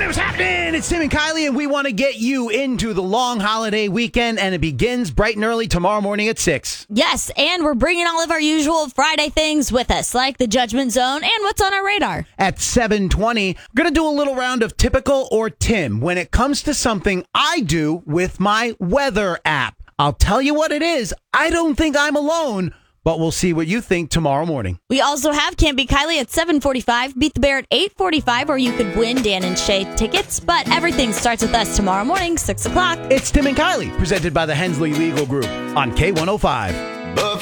morning. What's happening? It's Tim and Kylie, and we want to get you into the long holiday weekend, and it begins bright and early tomorrow morning at 6. Yes, and we're bringing all of our usual Friday things with us, like the Judgment Zone and what's on our radar. At 7:20, we're going to do a little round of Typical or Tim when it comes to something I do with my weather app. I'll tell you what it is. I don't think I'm alone, but we'll see what you think tomorrow morning. We also have Can't Beat Kylie at 7:45, Beat the Bear at 8:45, or you could win Dan and Shay tickets. But everything starts with us tomorrow morning, 6 o'clock. It's Tim and Kylie, presented by the Hensley Legal Group on K105.